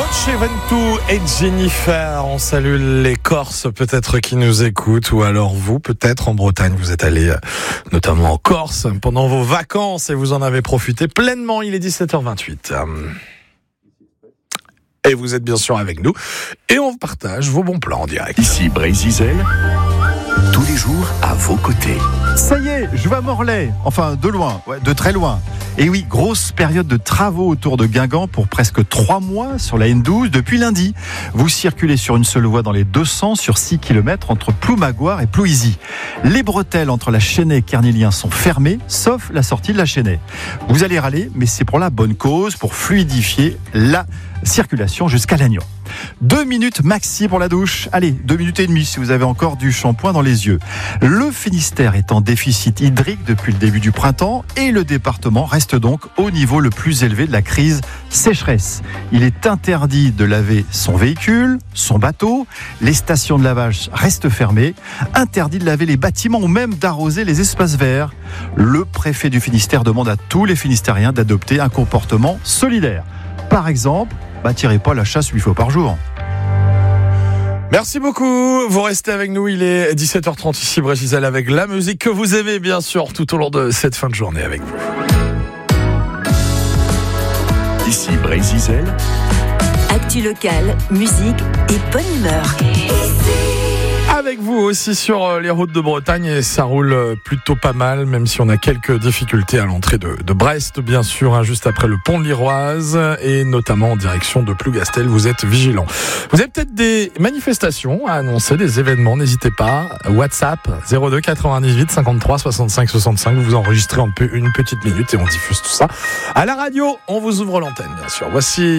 Voce Ventoux et Jennifer, on salue les Corses peut-être qui nous écoutent, ou alors vous peut-être en Bretagne, vous êtes allés notamment en Corse pendant vos vacances et vous en avez profité pleinement. Il est 17h28. Et vous êtes bien sûr avec nous et on partage vos bons plans en direct. Ici Brésil, tous les jours à vos côtés. Ça y est, je vais à Morlaix, enfin de loin, de très loin. Et oui, grosse période de travaux autour de Guingamp pour presque 3 mois sur la N12 depuis lundi. Vous circulez sur une seule voie dans les deux sens sur 6 km entre Ploumagoire et Plouisy. Les bretelles entre la Chênaie et Carnélien sont fermées, sauf la sortie de la Chênaie. Vous allez râler, mais c'est pour la bonne cause, pour fluidifier la circulation jusqu'à Lannion. 2 minutes maxi pour la douche. Allez, 2 minutes et demie si vous avez encore du shampoing dans les yeux. Le Finistère est en déficit hydrique depuis le début du printemps et le département reste donc au niveau le plus élevé de la crise sécheresse. Il est interdit de laver son véhicule, son bateau, les stations de lavage restent fermées, interdit de laver les bâtiments ou même d'arroser les espaces verts. Le préfet du Finistère demande à tous les Finistériens d'adopter un comportement solidaire. Par exemple, tirez pas la chasse 8 fois par jour. Merci beaucoup, vous restez avec nous, il est 17h30 ici Brésil avec la musique que vous aimez bien sûr tout au long de cette fin de journée avec vous. Ici Brésil. Actu locale, musique et bonne humeur. Avec vous aussi sur les routes de Bretagne et ça roule plutôt pas mal, même si on a quelques difficultés à l'entrée de Brest, bien sûr, juste après le pont de l'Iroise et notamment en direction de Plougastel. Vous êtes vigilants. Vous avez peut-être des manifestations à annoncer, des événements, n'hésitez pas. WhatsApp 02 98 53 65 65. Vous enregistrez une petite minute et on diffuse tout ça à la radio. On vous ouvre l'antenne, bien sûr. Voici